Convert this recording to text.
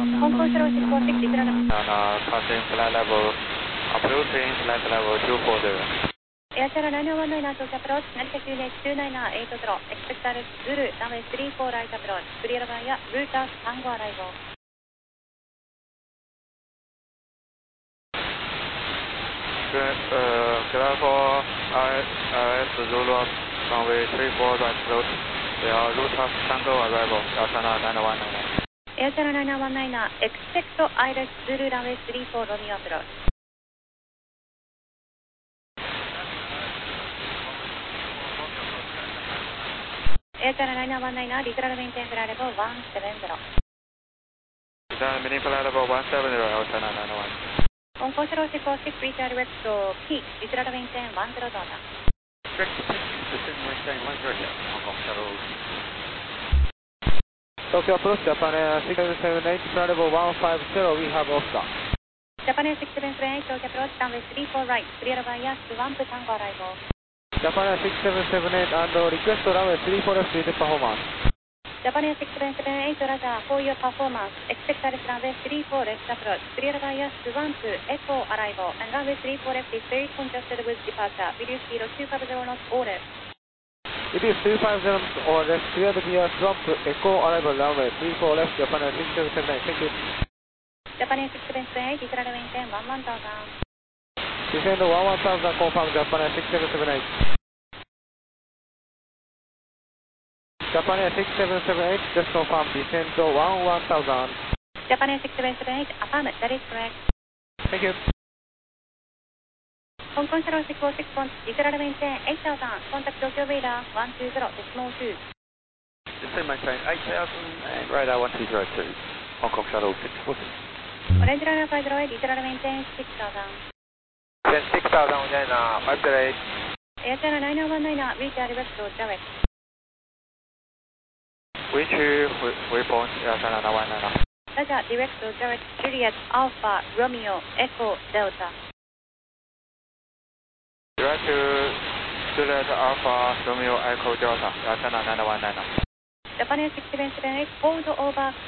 香港スロー執行6、リトラル。 Passing flight level, approaching flight level 240. Airchannel 919 to approach, Narita QNH 298 expect Zulu, runway 34 right approach, clear via Routers Tango arrival. Clear for RS Zulu, runway 34 right approach, they are Routers Tango arrival, Airchannel 919. Airchannel 919, expect IRS Zulu, runway 34 Romeo approach. Airchannel 919, literal maintain flight level 170. Literal maintain flight level 170, Airchannel 919. Hong Kong Solo 646, reach direct to peak, literal maintain 10 total. Direct to peak, literal maintain 10, Hong Kong Solo. Tokyo approach, Japan Air 6778, flight level 150, we have Oscar. Japan Air 6778, Tokyo approach, runway 34 right, clear via Swamp Tango arrival. Japan Air 6778 and request runway 34 left with performance. Japan Air 6778, Roger, for your performance. Expect runway 34 left approach, clear via Swamp Echo arrival, and runway 34 left is very congested with departure. Video speed of 250 knots or less. It is 250 or less, cleared via Swamp Echo arrival, runway 34 left, Japan Air 6778, thank you. Japan Air 6778, literal maintain 11,000. Descend 11,000, confirm Japan Air 6778. Japan Air 6778, just confirm descend 11,000. Japan Air 6778, affirm, that is correct. Thank you. Hong Kong Solo 646, literal maintain 8,000, contact Tokyo radar 120, decimal 2. Descend maintain 8,000 and radar 1202, Hong Kong Shuttle 646. Orange runner 508, literal maintain 6,000. Then 6,000 then 508. Airchannel 919, reach direct to direct. Which waypoint, Airchannel 919? Roger, direct to direct, Juliet, Alpha, Romeo, Echo, Delta. Direct to Juliet, Alpha, Romeo, Echo, Delta, Airchannel 919. Japan Air 6778, hold over